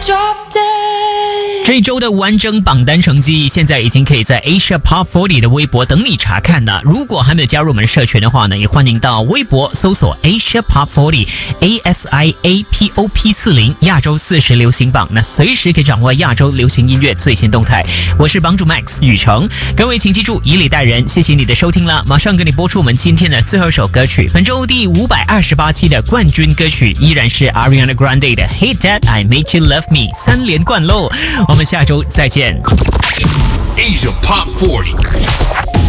这一周的完整榜单成绩现在已经可以在 Asia Pop 40的微博等你查看了。如果还没有加入我们的社群的话呢，也欢迎到微博搜索 Asia Pop 40 ASIAPOP40 亚洲40流行榜，那随时可以掌握亚洲流行音乐最新动态。我是榜主 Max 宇成，各位请记住以礼待人，谢谢你的收听了。马上给你播出我们今天的最后一首歌曲，本周第528期的冠军歌曲依然是 Ariana Grande 的 Hey Dad I Made You Love Me 3连冠喽。我们下周再见。 Asia Pop 40